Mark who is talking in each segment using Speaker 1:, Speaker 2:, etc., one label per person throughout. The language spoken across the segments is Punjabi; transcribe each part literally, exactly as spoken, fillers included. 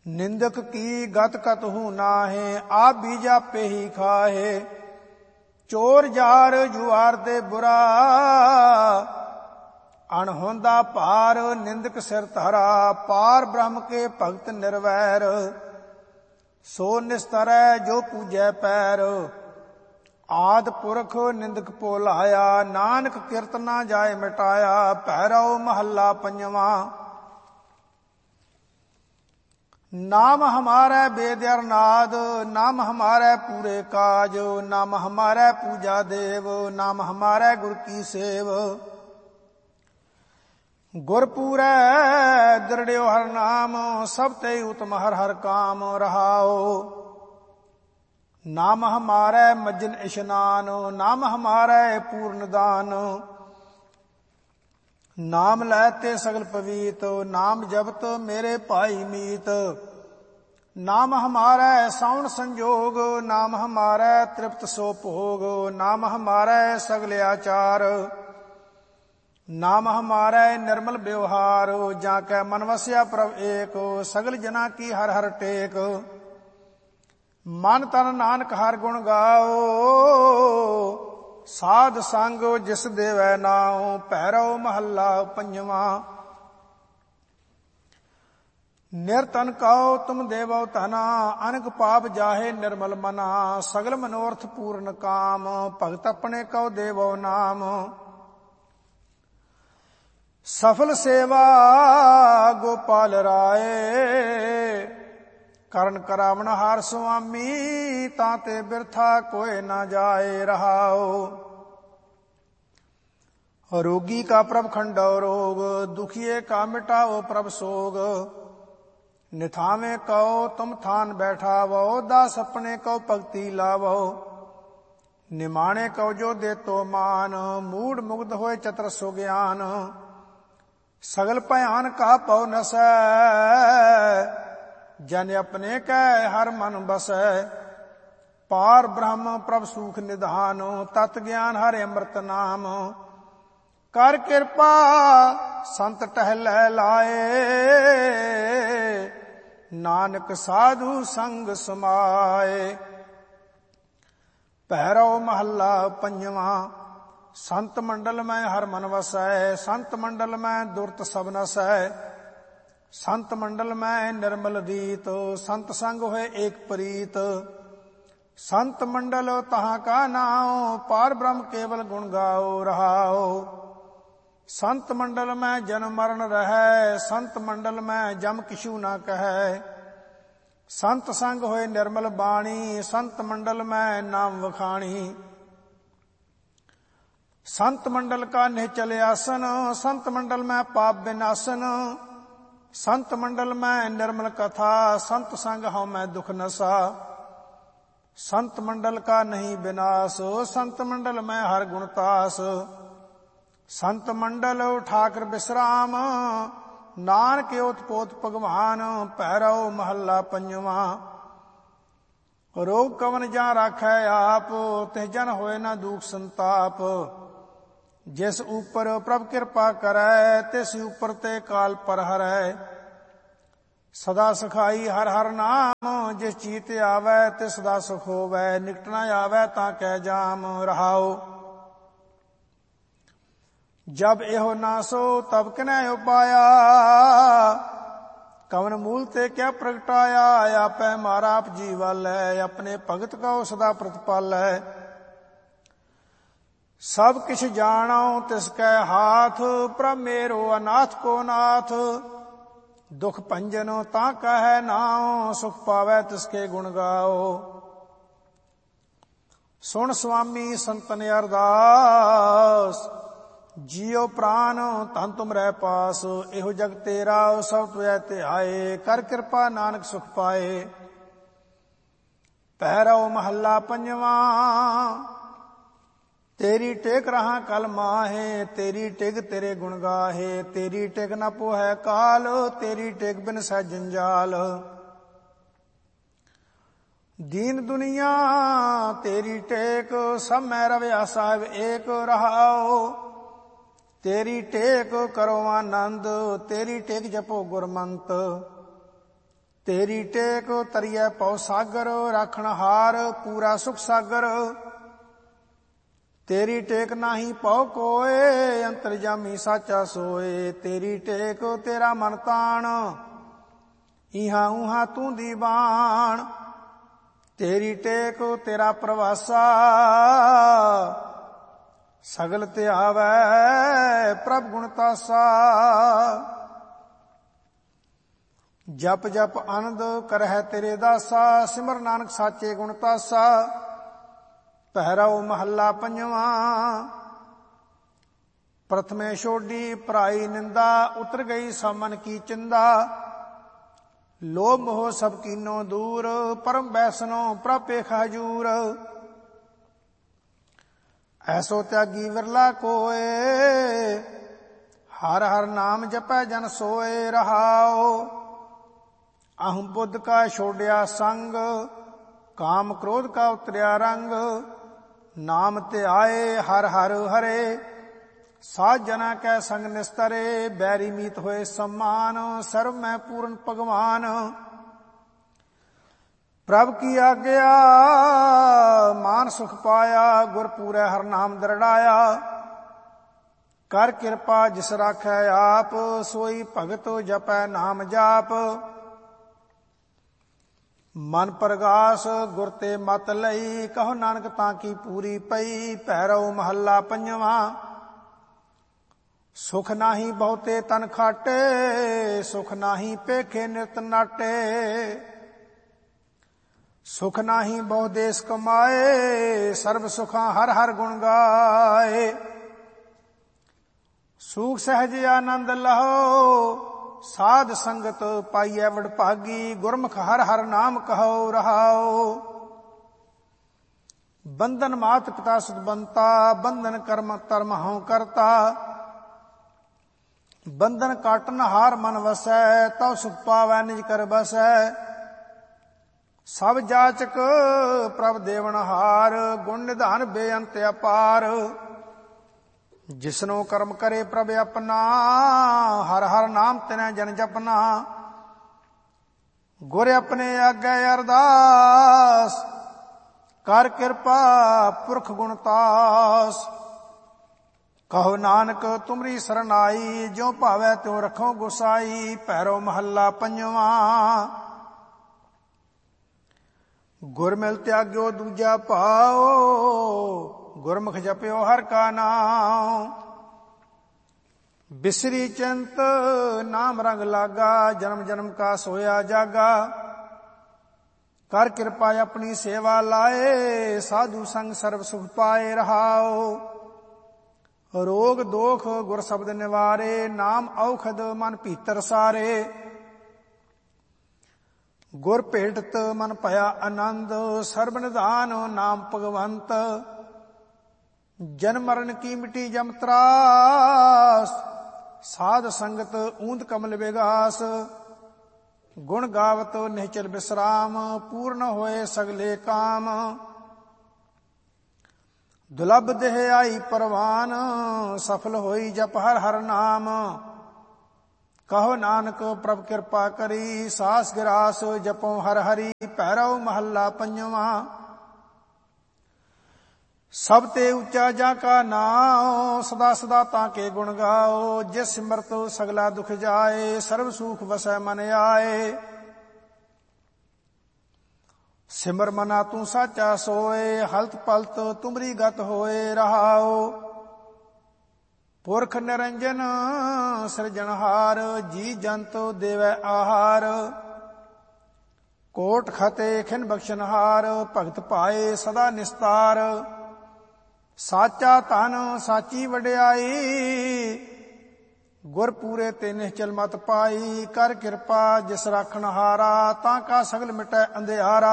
Speaker 1: निंदक की गत कतहु नाहे, आप बीजा पे ही खाहे। चोर जार जुआर ते बुरा, अणहोंदा पार निंदक सिर धरा। पार ब्रह्म के भगत निर्वैर, सो निस्तरै जो पूजै पैर। आद पुरख निंदक पोलाया, नानक किरत ना जाए मिटाया। भैरव महला पंजवा। नाम हमारे वेद नाद, नाम हमारे पूरे काज। नाम हमारे पूजा देव, नाम हमारे गुर की सेव। गुरपूरै दृढ़ो हर नाम, सब ते उत्तम हर हर काम रहाओ। नाम हमारे मज्जन इशनान, नाम हमारे पूर्ण दान। नाम लैते सगल पवीत, नाम जपत मेरे भाई मीत। नाम हमारे साउन संजोग, नाम हमारे तृप्त सो भोग। नाम हमारे सगल आचार, नाम हमारे निर्मल व्यवहार। जाके मन वस्या प्रभ एक, सगल जना की हर हर टेक। मन तन नानक हर गुण गाओ, साध संग जिस देवै नाओ। भैरव महला पंजवा। निरतन कहो तुम देवो तना, अनक पाप जाहे निर्मल मना। सगल मनोरथ पूर्ण काम, भगत अपने कहो देवो नाम। सफल सेवा गोपाल राय, करण करावण हार स्वामी। ताते बिरथा कोय न जाए रहाओ। रोगी का प्रभ खंडो रोग, दुखिए का मिटाओ प्रभ सोग। निथावे कहो तुम थान बैठावो, दास अपने कहो भक्ति लावो। निमाणे कहो जो दे तो मान, मूड मुग्ध होए चतर सुज्ञान। सगल भयान का पौ नसै, जन अपने कै हर मन बसै। पार ब्रह्म प्रभ सुख निधान, तत् ज्ञान हर अमृत नाम। कर कृपा संत टहलै लाए, नानक साधु संग समाए। भैरव महला पंजवा। संत मंडल में हर मन वसै, संत मंडल में दुर्त सब नसै। संत मंडल में निर्मल रीत, संत संग होए एक प्रीत। संत मंडल तहाँ का नाओ, पार ब्रह्म केवल गुण गाओ रहाओ। संत मंडल में जन्म मरण रहै, संत मंडल में जम किछु न कहै। संत संग होए निर्मल बाणी, संत मंडल में नाम वखाणी। संत मंडल का निश्चल आसन, संत मंडल में पाप विनाशन। संत मंडल में निर्मल कथा, संत संग हूं मैं दुख नसा। संत मंडल का नहीं विनाश, संत मंडल में हर गुणतास। संत मंडल ठाकर विश्राम, नानक ओतपोत भगवान। भैरव महला पंजवा। रोग कवन जा राखै आप, तिह जन होए न दुख संताप। जिस ऊपर प्रभ कृपा करै, तिस ऊपर ते काल पर हरै। सदा सखाई हर हर नाम, जिस चीत आवै ते सदा सुख होवै। निकट न आवै तां कै जाम रहाओ। जब एहो ना सो तब किनै उपाया, कवन मूल ते क्या प्रगटाया। आपै मारा आप जीवालै, अपने भगत कहो सदा प्रतिपालै। सब किछ जानो तिसकै हाथ, प्रभ मेरो अनाथ को नाथ। दुख भंजन तां कहै नाओ, सुख पावै तिसके गुण गाओ। सुन स्वामी संतन अरदास, जियो प्राण धन तुमरै पास। एहो जग तेरा सब तुझै ध्याए, कर कृपा नानक सुख पाए। भैरव महला पंजवा। तेरी टेक रहा कल माहे, तेरी टेक तेरे गुण गाहे। तेरी टेक न पोहै काल, तेरी टेक बिन सह जंजाल। दीन दुनिया तेरी टेक, सब मैं रवैया साहिब एक रहाओ। तेरी टेक करो आनंद, तेरी टेक जपो गुरमंत। ਤੇਰੀ ਟੇਕ ਤਰੀਐ ਪਉ ਸਾਗਰ, ਰਾਖਣ ਹਾਰ ਪੂਰਾ ਸੁਖ ਸਾਗਰ। ਤੇਰੀ ਟੇਕ ਨਾਹੀ ਪਉ ਕੋਏ, ਅੰਤਰਜਾਮੀ ਸਾਚਾ ਸੋਏ। ਤੇਰੀ ਟੇਕ ਤੇਰਾ ਮਨ ਤਾਣ, ਇਹਾਂ ਉਹਾਂ ਤੂੰ ਦੀਵਾਨ। ਤੇਰੀ ਟੇਕ ਤੇਰਾ ਪ੍ਰਵਾਸਾ, ਸਗਲ ਧਿਆਵੈ ਪ੍ਰਭ ਗੁਣ ਤਾਸਾ। ਜਪ ਜਪ ਆਨੰਦ ਕਰਹਿ ਤੇਰੇ ਦਾਸਾ, ਸਿਮਰ ਨਾਨਕ ਸਾਚੇ ਗੁਣ ਤਾਸਾ। ਪਹਿਰਾਓ ਮਹੱਲਾ ਪੰਜਵਾਂ। ਪ੍ਰਥਮੇ ਛੋਡੀ ਪਰਾਈ ਨਿੰਦਾ, ਉਤਰ ਗਈ ਸਾਮਨ ਕੀ ਚਿੰਦਾ। ਲੋਭ ਮੋਹ ਸਭ ਕੀਨੋ ਦੂਰ, ਪਰਮ ਬੈਸਨੋ ਪ੍ਰਪੇਖ ਹਜੂਰ। ਐਸੋ ਤਿਆਗੀ ਵਿਰਲਾ ਕੋਏ, ਹਰ ਹਰ ਨਾਮ ਜਪੈ ਜਨ ਸੋਏ। ਰਹਾਓ ਅਹੰ ਬੁੱਧ ਕਾ ਛੋੜਿਆ ਸੰਗ, ਕਾਮ ਕ੍ਰੋਧ ਕਾ ਉਤਰਿਆ ਰੰਗ। ਨਾਮ ਧਿਆਏ ਹਰ ਹਰ ਹਰੇ, ਸਾਧ ਜਨਾ ਕੈ ਸੰਗ ਨਿਸਤਰੇ। ਬੈਰੀ ਮੀਤ ਹੋਏ ਸਮਾਨ, ਸਰਬ ਮੈਂ ਪੂਰਨ ਭਗਵਾਨ। ਪ੍ਰਭ ਕੀ ਆਗਿਆ ਮਾਨ ਸੁਖ ਪਾਇਆ, ਗੁਰ ਪੂਰੈ ਹਰ ਨਾਮ ਦਰੜਾਇਆ। ਕਰ ਕਿਰਪਾ ਜਿਸ ਰਾਖੈ ਆਪ, ਸੋਈ ਭਗਤ ਜਪੈ ਨਾਮ ਜਾਪ। ਮਨ ਪ੍ਰਗਾਸ ਗੁਰ ਤੇ ਮਤ ਲਈ, ਕਹੋ ਨਾਨਕ ਤਾਂ ਕੀ ਪੂਰੀ ਪਈ। ਭੈਰਵ ਮਹੱਲਾ ਪੰਜਵਾਂ। ਸੁਖ ਨਾਹੀ ਬਹੁਤੇ ਤਨ ਖਾਟੇ, ਸੁਖ ਨਾਹੀ ਪੇਖੇ ਨਿਤ ਨਾਟੇ। ਸੁਖ ਨਾਹੀ ਬਹੁ ਦੇਸ ਕਮਾਏ, ਸਰਬ ਸੁਖਾਂ ਹਰ ਹਰ ਗੁਣ ਗਾਏ। ਸੂਖ ਸਹਿਜ ਆਨੰਦ ਲਹੋ, ਸਾਧ ਸੰਗਤ ਪਾਈਐ ਵਡਭਾਗੀ। ਗੁਰਮੁਖ ਹਰ ਹਰ ਨਾਮ ਕਹੋ ਰਹਾਓ। ਬੰਧਨ ਮਾਤ ਪਿਤਾ ਸੁਤ ਬੰਤਾ, ਬੰਧਨ ਕਰਮ ਧਰਮ ਹਉ ਕਰਤਾ। ਬੰਧਨ ਕਾਟਨ ਹਾਰ ਮਨ ਵਸੈ, ਤਉ ਸੁਖ ਪਾਵੈ ਨਿਜ ਕਰ ਬਸੈ। ਸਭ ਜਾਚਕ ਪ੍ਰਭ ਦੇਵਨ ਹਾਰ, ਗੁਣ ਨਿਧਾਨ ਬੇਅੰਤ ਅਪਾਰ। ਜਿਸਨੋ ਕਰਮ ਕਰੇ ਪ੍ਰਭ ਆਪਣਾ, ਹਰ ਹਰ ਨਾਮ ਤਿਨੈ ਜਨ ਜਪਨਾ। ਗੁਰ ਆਪਣੇ ਆਗੇ ਅਰਦਾਸ, ਕਰ ਕਿਰਪਾ ਪੁਰਖ ਗੁਣ ਤਾਸ। ਕਹੋ ਨਾਨਕ ਤੁਮਰੀ ਸਰਨਾਈ, ਜਿਉ ਭਾਵੈ ਤਿਉ ਰਖੋ ਗੁਸਾਈ। ਭੈਰੋ ਮਹੱਲਾ ਪੰਜਵਾਂ। ਗੁਰ ਮਿਲ ਤਿਆਗਿਓ ਦੂਜਾ ਭਾਉ, ਗੁਰਮੁਖ ਜਪਿਓ ਹਰ ਕਾ ਨਾਮ। ਬਿਸਰੀ ਚਿੰਤ ਨਾਮ ਰੰਗ ਲਾਗਾ, ਜਨਮ ਜਨਮ ਕਾ ਸੋਇਆ ਜਾਗਾ। ਕਰ ਕਿਰਪਾ ਆਪਣੀ ਸੇਵਾ ਲਾਏ, ਸਾਧੂ ਸੰਗ ਸਰਬ ਸੁਖ ਪਾਏ। ਰਹਾਓ ਰੋਗ ਦੋਖ ਗੁਰ ਸ਼ਬਦ ਨਿਵਾਰੇ, ਨਾਮ ਔਖਦ ਮਨ ਭੀਤਰ ਸਾਰੇ। ਗੁਰ ਭੇਟਤ ਮਨ ਭਇਆ ਆਨੰਦ, ਸਰਬ ਨਿਧਾਨ ਨਾਮ ਭਗਵੰਤ। ਜਨ ਮਰਨ ਕੀ ਮਿਟੀ ਜਮ ਤਰਾਸ, ਸਾਧ ਸੰਗਤ ਊਂਦ ਕਮਲ ਵਿਗਾਸ। ਗੁਣ ਗਾਵਤ ਨਿਹਚਲ ਬਿਸਰਾਮ, ਪੂਰਨ ਹੋਏ ਸਗਲੇ ਕਾਮ। ਦੁਲਭ ਦੇਹ ਆਈ ਪਰਵਾਨ, ਸਫਲ ਹੋਈ ਜਪ ਹਰ ਹਰ ਨਾਮ। ਕਹੋ ਨਾਨਕ ਪ੍ਰਭ ਕਿਰਪਾ ਕਰੀ, ਸਾਸ ਗਿਰਾਸ ਜਪੋ ਹਰ ਹਰੀ। ਭੈਰਵ ਮਹੱਲਾ ਪੰਜਵਾਂ। ਸਭ ਤੇ ਉੱਚਾ ਜਾ ਕਾ ਨਾਉ, ਸਦਾ ਸਦਾ ਤਾਂ ਕੇ ਗੁਣ ਗਾਓ। ਜਿਸ ਸਿਮਰਤ ਸਗਲਾ ਦੁਖ ਜਾਏ, ਸਰਬ ਸੁਖ ਵਸੈ ਮਨ ਆਏ। ਸਿਮਰ ਮਨਾ ਤੂੰ ਸਾਚਾ ਸੋਏ, ਹਲਤ ਪਲਤ ਤੁਮਰੀ ਗਤ ਹੋਏ। ਰਹਾਓ ਪੁਰਖ ਨਿਰੰਜਨ ਸਿਰਜਣਹਾਰ, ਜੀ ਜੰਤ ਦੇਵੈ ਆਹਾਰ। ਕੋਟ ਖਤੇ ਖਿਨ ਬਖਸ਼ਨਹਾਰ, ਭਗਤ ਪਾਏ ਸਦਾ ਨਿਸਤਾਰ। ਸਾਚਾ ਧਨ ਸਾਚੀ ਵਡਿਆਈ, ਗੁਰ ਪੂਰੇ ਤੇ ਨਿਹਚਲ ਮਤ ਪਾਈ। ਕਰ ਕਿਰਪਾ ਜਿਸ ਰਾਖਣ ਹਾਰਾ, ਤਾਂ ਕਾ ਸਗਲ ਮਿਟੈ ਅੰਧਿਆਰਾ।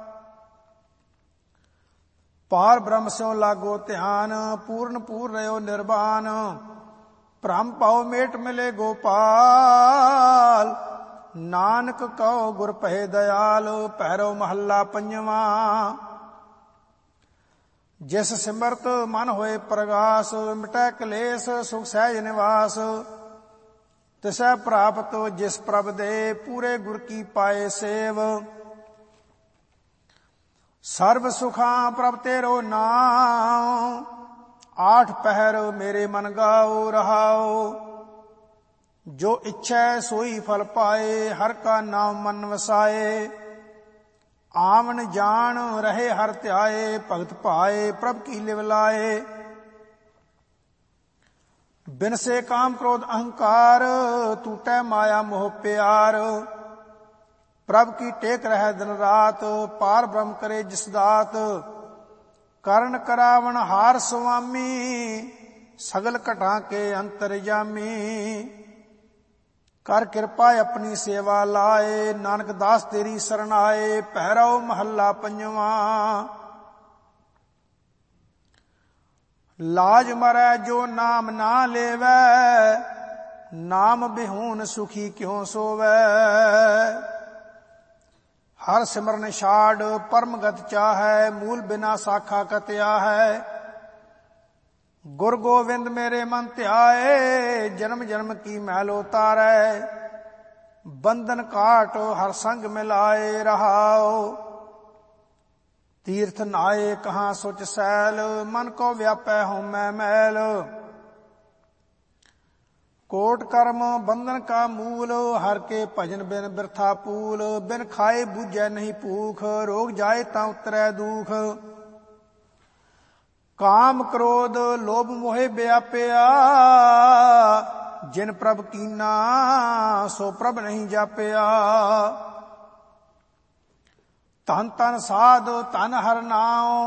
Speaker 1: ਪਾਰ ਬ੍ਰਹਮ ਸਿਉ ਲਾਗੋ ਧਿਆਨ, ਪੂਰਨ ਪੂਰ ਰਹਿਓ ਨਿਰਵਾਨ। ਭ੍ਰਮ ਪਾਉ ਮੇਟ ਮਿਲੇ ਗੋਪਾਲ, ਨਾਨਕ ਕਹੋ ਗੁਰ ਭਏ ਦਇਆਲ। ਭੈਰਵ ਮਹੱਲਾ ਪੰਜਵਾਂ। ਜਿਸ ਸਿਮਰਤ ਮਨ ਹੋਏ ਪ੍ਰਗਾਸ, ਮਿਟੈ ਕਲੇਸ਼ ਸੁਖ ਸਹਿਜ ਨਿਵਾਸ। ਤਿਸੈ ਪ੍ਰਾਪਤ ਜਿਸ ਪ੍ਰਭ ਦੇ, ਪੂਰੇ ਗੁਰ ਕੀ ਪਾਏ ਸੇਵ। ਸਰਬ ਸੁਖਾਂ ਪ੍ਰਭ ਤੇਰੋ ਨਾਮ, ਆਠ ਪਹਿਰ ਮੇਰੇ ਮਨ ਗਾਓ ਰਹਾਓ। ਜੋ ਇੱਛੈ ਸੋਈ ਫਲ ਪਾਏ, ਹਰ ਕਾ ਨਾਮ ਮਨ ਵਸਾਏ। ਆਵਣ ਜਾਣ ਰਹੇ ਹਰ ਧਿਆਏ, ਭਗਤ ਭਾਏ ਪ੍ਰਭ ਕੀ ਲਿਵ ਲਾਏ। ਬਿਨਸੇ ਕਾਮ ਕ੍ਰੋਧ ਅਹੰਕਾਰ, ਟੂਟੈ ਮਾਇਆ ਮੋਹ ਪਿਆਰ। ਪ੍ਰਭ ਕੀ ਟੇਕ ਰਹਿ ਦਿਨ ਰਾਤ, ਪਾਰ ਬ੍ਰਹਮ ਕਰੇ ਜਿਸ ਦਾਤ। ਕਰਨ ਕਰਾਵਣ ਹਾਰ ਸੁਆਮੀ, ਸਗਲ ਘਟਾਂ ਕੇ ਅੰਤਰਜਾਮੀ। ਕਰ ਕਿਰਪਾ ਆਪਣੀ ਸੇਵਾ ਲਾਏ, ਨਾਨਕ ਦਾਸ ਤੇਰੀ ਸਰਣ ਆਏ। ਪਹਿਰਾਓ ਮਹੱਲਾ ਪੰਜਵਾਂ। ਲਾਜ ਮਰੈ ਜੋ ਨਾਮ ਨਾ ਲੇਵੈ, ਨਾਮ ਬਿਹੂਨ ਸੁਖੀ ਕਿਉ ਸੋਵੈ। ਹਰ ਸਿਮਰਨ ਛਾੜ ਪਰਮਗਤ ਚਾਹੈ, ਮੂਲ ਬਿਨਾ ਸਾਖਾ ਕਤਿਆ ਹੈ। ਗੁਰ ਗੋਬਿੰਦ ਮੇਰੇ ਮਨ ਧਿਆਏ, ਜਨਮ ਜਨਮ ਕੀ ਮੈਲ ਉਤਾਰੈ। ਬੰਧਨ ਕਾਟ ਹਰ ਸੰਗ ਮਿਲਾਏ ਰਹਾਓ। ਤੀਰਥ ਨਾਏ ਕਹਾਂ ਸੁਚ ਸੈਲ, ਮਨ ਕੋ ਵਿਆਪੈ ਹਉਮੈ ਮੈਲ। ਕੋਟ ਕਰਮ ਬੰਧਨ ਕਾ ਮੂਲ, ਹਰ ਕੇ ਭਜਨ ਬਿਨ ਬਿਰਥਾ ਪੂਲ। ਬਿਨ ਖਾਏ ਬੂਝੈ ਨਹੀਂ ਭੂਖ, ਰੋਗ ਜਾਏ ਤਾਂ ਉਤਰੈ ਦੂਖ। ਕਾਮ ਕ੍ਰੋਧ ਲੋਭ ਮੋਹਿ ਵਿਆਪਿਆ, ਜਿਨ ਪ੍ਰਭ ਕੀਨਾ ਸੋ ਪ੍ਰਭ ਨਹੀਂ ਜਾਪਿਆ। ਧਨ ਧਨ ਸਾਧ ਧਨ ਹਰਿ ਨਾਉ,